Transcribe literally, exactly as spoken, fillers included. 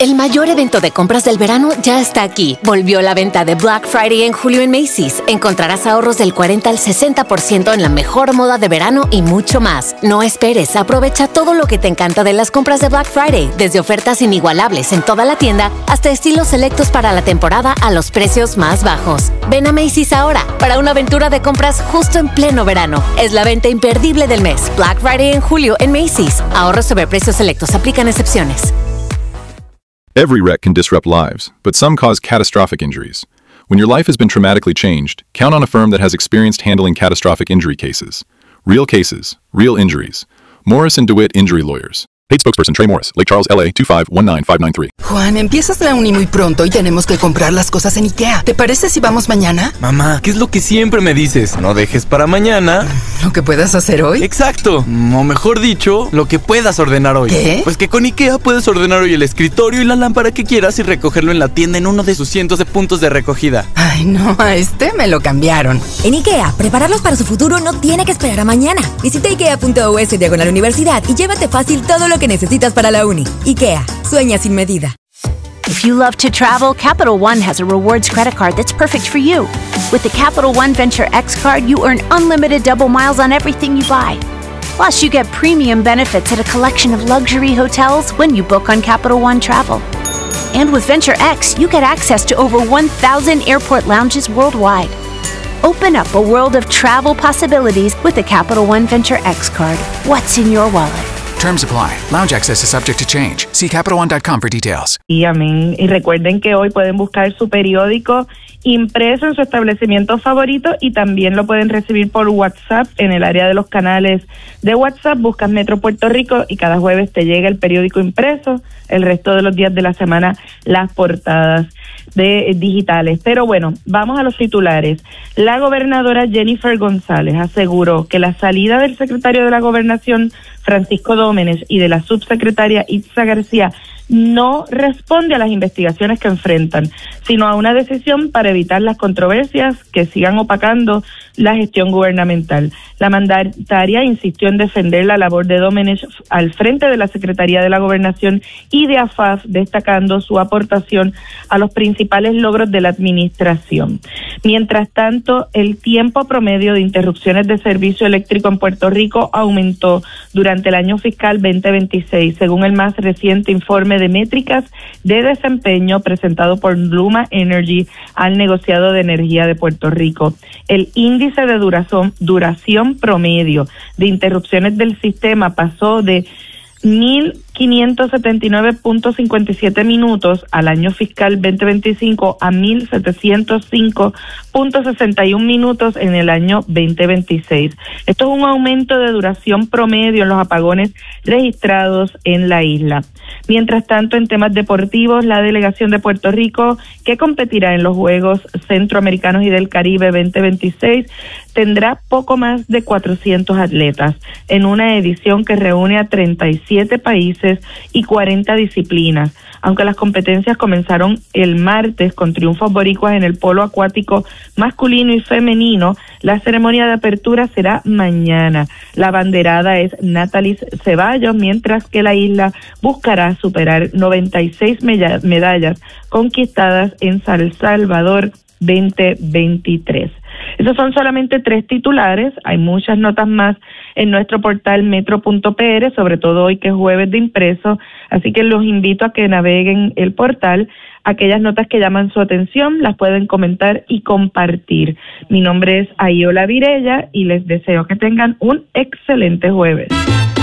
El mayor evento de compras del verano ya está aquí. Volvió la venta de Black Friday en julio en Macy's. Encontrarás ahorros del cuarenta al sesenta por ciento en la mejor moda de verano y mucho más. No esperes, aprovecha todo lo que te encanta de las compras de Black Friday, desde ofertas inigualables en toda la tienda hasta estilos selectos para la temporada a los precios más bajos. Ven a Macy's ahora para una aventura de compras justo en pleno verano. Es la venta imperdible del mes. Black Friday en julio en Macy's. Ahorros sobre precios selectos. Aplican excepciones. Every wreck can disrupt lives, but some cause catastrophic injuries. When your life has been traumatically changed, count on a firm that has experienced handling catastrophic injury cases. Real cases, real injuries. Morris and DeWitt Injury Lawyers. Paid spokesperson Trey Morris, Lake Charles, L A two five one nine five nine three. Juan, empiezas la uni muy pronto y tenemos que comprar las cosas en IKEA. ¿Te parece si vamos mañana? Mamá, ¿qué es lo que siempre me dices? No dejes para mañana ¿lo que puedas hacer hoy? Exacto, o mejor dicho, lo que puedas ordenar hoy. ¿Qué? Pues que con IKEA puedes ordenar hoy el escritorio y la lámpara que quieras y recogerlo en la tienda en uno de sus cientos de puntos de recogida. Ay, no, a este me lo cambiaron. En IKEA, prepararlos para su futuro no tiene que esperar a mañana. Visita ikea punto es diagonal universidad y llévate fácil todo lo que necesitas para la uni. IKEA, sueña sin medida. If you love to travel, Capital One has a rewards credit card that's perfect for you. With the Capital One Venture X card, you earn unlimited double miles on everything you buy. Plus, you get premium benefits at a collection of luxury hotels when you book on Capital One Travel. And with Venture X, you get access to over one thousand airport lounges worldwide. Open up a world of travel possibilities with the Capital One Venture X card. What's in your wallet? Terms apply. Lounge access is subject to change. See Capital One dot com for details. Y amén. Y recuerden que hoy pueden buscar su periódico impreso en su establecimiento favorito y también lo pueden recibir por WhatsApp en el área de los canales de WhatsApp. Buscas Metro Puerto Rico y cada jueves te llega el periódico impreso. El resto de los días de la semana las portadas de digitales. Pero bueno, vamos a los titulares. La gobernadora Jennifer González aseguró que la salida del secretario de la Gobernación Francisco Dómenes y de la subsecretaria Itza García no responde a las investigaciones que enfrentan, sino a una decisión para evitar las controversias que sigan opacando la gestión gubernamental. La mandataria insistió en defender la labor de Dómenes al frente de la Secretaría de la Gobernación y de A F A F, destacando su aportación a los principales logros de la administración. Mientras tanto, el tiempo promedio de interrupciones de servicio eléctrico en Puerto Rico aumentó durante el año fiscal veinte veintiséis, según el más reciente informe de métricas de desempeño presentado por Luma Energy al negociado de energía de Puerto Rico. El índice de duración, duración promedio de interrupciones del sistema pasó de mil quinientos setenta y nueve punto cincuenta y siete minutos al año fiscal veinte veinticinco a mil setecientos cinco punto sesenta y uno minutos en el año veinte veintiséis. Esto es un aumento de duración promedio en los apagones registrados en la isla. Mientras tanto, en temas deportivos, la delegación de Puerto Rico, que competirá en los Juegos Centroamericanos y del Caribe veinte veintiséis, tendrá poco más de cuatrocientos atletas en una edición que reúne a treinta y siete países y cuarenta disciplinas. Aunque las competencias comenzaron el martes con triunfos boricuas en el polo acuático masculino y femenino, la ceremonia de apertura será mañana. La abanderada es Natalie Ceballos, mientras que la isla buscará superar noventa y seis medallas conquistadas en San Salvador veinte veintitrés. Esos son solamente tres titulares. Hay muchas notas más en nuestro portal metro punto p r, sobre todo hoy que es jueves de impreso, así que los invito a que naveguen el portal. Aquellas notas que llaman su atención las pueden comentar y compartir. Mi nombre es Ayola Virella y les deseo que tengan un excelente jueves.